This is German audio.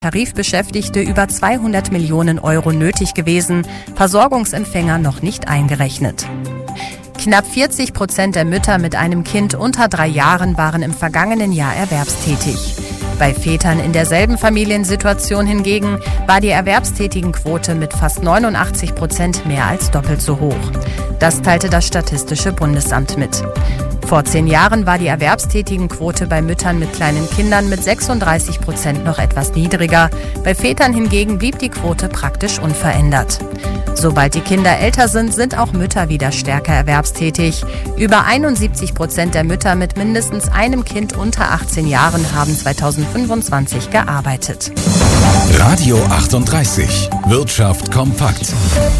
Tarifbeschäftigte über 200 Millionen Euro nötig gewesen, Versorgungsempfänger noch nicht eingerechnet. Knapp 40% der Mütter mit einem Kind unter 3 Jahren waren im vergangenen Jahr erwerbstätig. Bei Vätern in derselben Familiensituation hingegen war die Erwerbstätigenquote mit fast 89% mehr als doppelt so hoch. Das teilte das Statistische Bundesamt mit. Vor 10 Jahren war die Erwerbstätigenquote bei Müttern mit kleinen Kindern mit 36% noch etwas niedriger. Bei Vätern hingegen blieb die Quote praktisch unverändert. Sobald die Kinder älter sind, sind auch Mütter wieder stärker erwerbstätig. Über 71% der Mütter mit mindestens einem Kind unter 18 Jahren haben 2025 gearbeitet. Radio 38. Wirtschaft kompakt.